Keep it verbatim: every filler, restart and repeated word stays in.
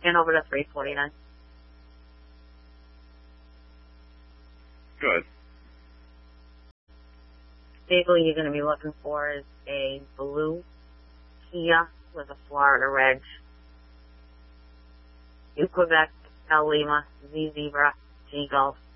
and over to three forty-nine. Good. Vehicle you're going to be looking for is a blue Kia with a Florida reg. U Quebec, L Lima, Z Zebra, G Golf,